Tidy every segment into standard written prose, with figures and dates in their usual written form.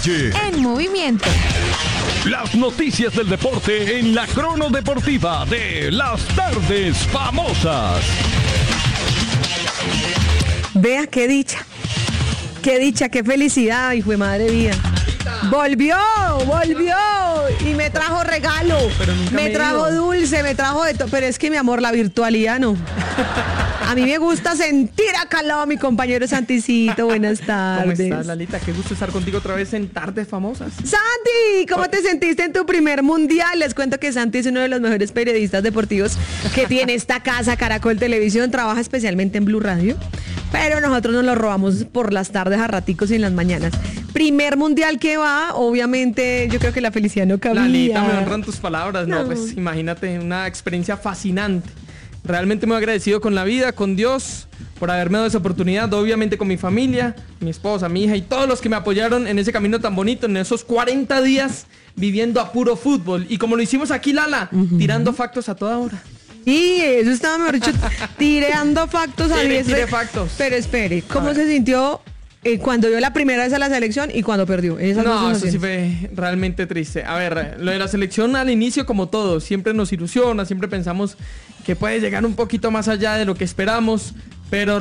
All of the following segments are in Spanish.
Calle. En movimiento. Las noticias del deporte en la crono deportiva de las tardes famosas. Vea qué dicha, qué felicidad, hijo de madre mía. Volvió y me trajo regalo, me trajo dulce, me trajo de todo, pero es que mi amor, la virtualidad no. A mí me gusta sentir acá al lado a mi compañero Santicito. Buenas tardes. ¿Cómo estás, Lalita? Qué gusto estar contigo otra vez en Tardes Famosas. Santi, ¿cómo te sentiste en tu primer mundial? Les cuento que Santi es uno de los mejores periodistas deportivos que tiene esta casa, Caracol Televisión. Trabaja especialmente en Blue Radio, pero nosotros nos lo robamos por las tardes a raticos y en las mañanas. Primer mundial que va, obviamente yo creo que la felicidad no cabía. Lalita, me honran tus palabras. No, pues imagínate, una experiencia fascinante. Realmente muy agradecido con la vida, con Dios, por haberme dado esa oportunidad, obviamente con mi familia, mi esposa, mi hija y todos los que me apoyaron en ese camino tan bonito, en esos 40 días viviendo a puro fútbol. Y como lo hicimos aquí, Lala, tirando factos a toda hora. Sí, eso estaba, mejor dicho, tirando factos a 10. Tire factos. Pero espere, ¿cómo se sintió cuando dio la primera vez a la selección y cuando perdió? No, eso sí fue realmente triste. A ver, lo de la selección al inicio, como todo, siempre nos ilusiona, siempre pensamos que puede llegar un poquito más allá de lo que esperamos, pero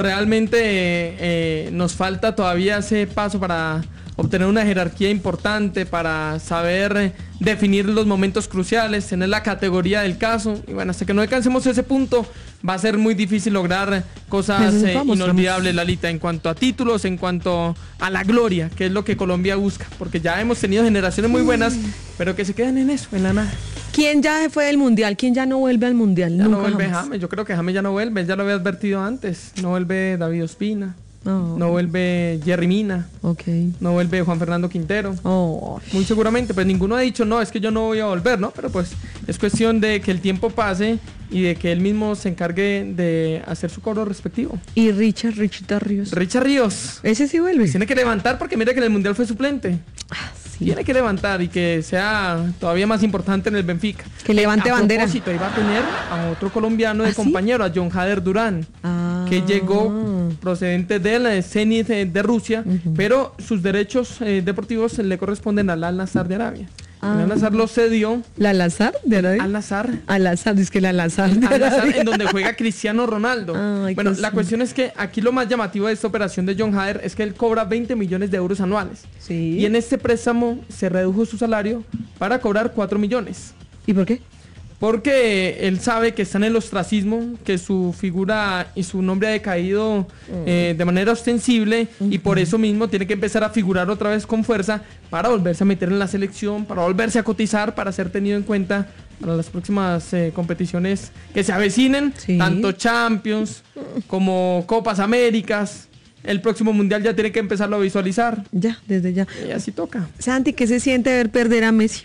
realmente nos falta todavía ese paso para obtener una jerarquía importante, para saber definir los momentos cruciales, tener la categoría del caso. Y bueno, hasta que no alcancemos ese punto, va a ser muy difícil lograr cosas inolvidables, Lalita, en cuanto a títulos, en cuanto a la gloria, que es lo que Colombia busca, porque ya hemos tenido generaciones muy buenas, pero que se quedan en eso, en la nada. ¿Quién ya fue del mundial? ¿Quién ya no vuelve al mundial? Ya no vuelve James. Yo creo que James ya no vuelve, ya lo había advertido antes. No vuelve David Ospina. No vuelve Jerry Mina. No vuelve Juan Fernando Quintero. Muy seguramente, pues ninguno ha dicho, no, es que yo no voy a volver, ¿no? Pero pues es cuestión de que el tiempo pase y de que él mismo se encargue de hacer su cobro respectivo. ¿Y Richita Ríos? Richard Ríos. ¿Ese sí vuelve? Tiene que levantar porque mira que en el Mundial fue suplente. Sí. Tiene que levantar y que sea todavía más importante en el Benfica. Que levante bandera. A propósito, iba a tener a otro colombiano de compañero, a John Hader Durán, que llegó procedente del Zenit de Rusia, pero sus derechos deportivos le corresponden al Al-Nassr de Arabia. El Al-Nassr lo cedió. ¿La Al-Nassr de Arabia? Al-Nassr, dice que la Al-Nassr de Arabia. En donde juega Cristiano Ronaldo. Bueno, la cuestión es que aquí lo más llamativo de esta operación de John Hader es que él cobra 20 millones de euros anuales. Sí. Y en este préstamo se redujo su salario para cobrar 4 millones. ¿Y por qué? Porque él sabe que está en el ostracismo, que su figura y su nombre ha decaído de manera ostensible y por eso mismo tiene que empezar a figurar otra vez con fuerza para volverse a meter en la selección, para volverse a cotizar, para ser tenido en cuenta para las próximas competiciones que se avecinen, tanto Champions como Copas Américas. El próximo Mundial ya tiene que empezarlo a visualizar. Ya, desde ya. Y así toca. Santi, ¿qué se siente ver perder a Messi?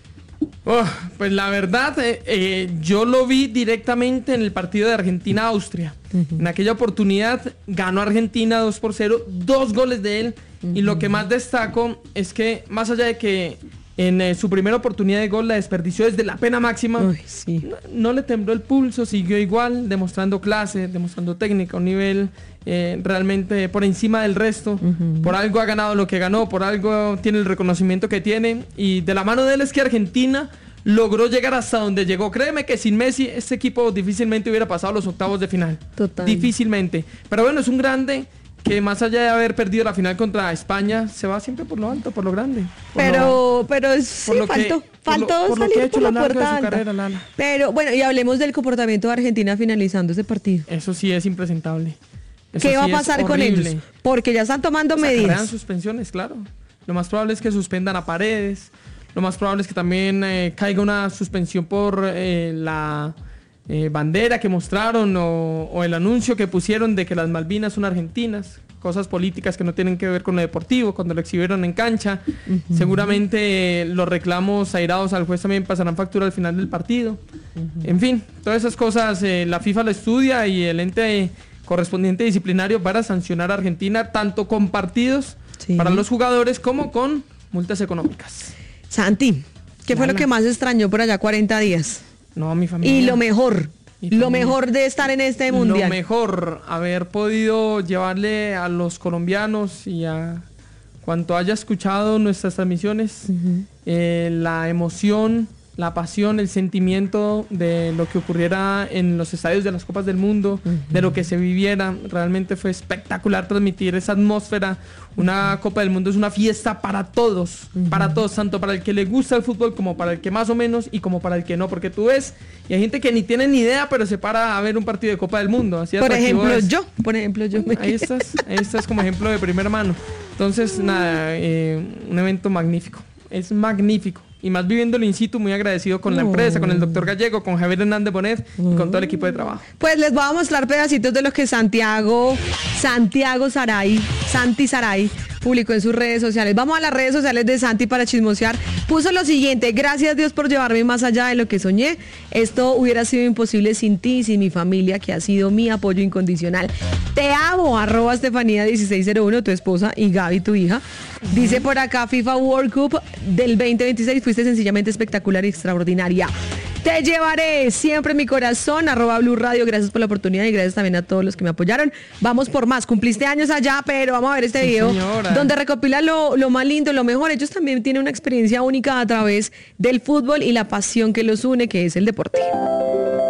Pues la verdad, yo lo vi directamente en el partido de Argentina-Austria. En aquella oportunidad ganó Argentina 2-0, 2 goles de él. Y lo que más destaco es que, más allá de que en su primera oportunidad de gol la desperdició desde la pena máxima, no le tembló el pulso, siguió igual, demostrando clase, demostrando técnica, un nivel realmente por encima del resto. Por algo ha ganado lo que ganó, por algo tiene el reconocimiento que tiene, y de la mano de él es que Argentina logró llegar hasta donde llegó. Créeme que sin Messi este equipo difícilmente hubiera pasado los octavos de final. Total. Difícilmente. Pero bueno, es un grande que más allá de haber perdido la final contra España, se va siempre por lo alto, por lo grande. Pero sí, faltó salir por la puerta alta. Carrera, pero bueno, y hablemos del comportamiento de Argentina finalizando ese partido. Eso sí es impresentable. ¿Qué va a pasar con ellos? Porque ya están tomando medidas. Crean suspensiones, claro. Lo más probable es que suspendan a Paredes. Lo más probable es que también caiga una suspensión por la bandera que mostraron o el anuncio que pusieron de que las Malvinas son argentinas. Cosas políticas que no tienen que ver con lo deportivo, cuando lo exhibieron en cancha. Seguramente los reclamos airados al juez también pasarán factura al final del partido. En fin, todas esas cosas la FIFA lo estudia y el ente correspondiente disciplinario para sancionar a Argentina, tanto con partidos para los jugadores como con multas económicas. Santi, ¿qué fue lo que más extrañó por allá 40 días? No, mi familia. Y lo mejor de estar en este mundial. Lo mejor, haber podido llevarle a los colombianos y a cuanto haya escuchado nuestras transmisiones, la emoción, la pasión, el sentimiento de lo que ocurriera en los estadios de las Copas del Mundo, de lo que se viviera. Realmente fue espectacular transmitir esa atmósfera. Una Copa del Mundo es una fiesta para todos, tanto para el que le gusta el fútbol como para el que más o menos y como para el que no, porque tú ves, y hay gente que ni tiene ni idea, pero se para a ver un partido de Copa del Mundo. Así por ejemplo, yo. Ahí estás como ejemplo de primera mano. Entonces, nada, un evento magnífico. Es magnífico. Y más viviéndolo in situ, muy agradecido con la empresa, con el doctor Gallego, con Javier Hernández Bonet y con todo el equipo de trabajo. Pues les voy a mostrar pedacitos de lo que Santi Saray publicó en sus redes sociales. Vamos a las redes sociales de Santi para chismosear. Puso lo siguiente: gracias Dios por llevarme más allá de lo que soñé. Esto hubiera sido imposible sin ti y sin mi familia, que ha sido mi apoyo incondicional. Te amo, @Estefanía1601, tu esposa, y Gaby, tu hija. Dice por acá: FIFA World Cup del 2026, fuiste sencillamente espectacular y extraordinaria. Te llevaré siempre en mi corazón, @Blue Radio. Gracias por la oportunidad y gracias también a todos los que me apoyaron. Vamos por más. Cumpliste años allá, pero vamos a ver este video donde recopila lo más lindo, lo mejor. Ellos también tienen una experiencia única a través del fútbol y la pasión que los une, que es el deporte.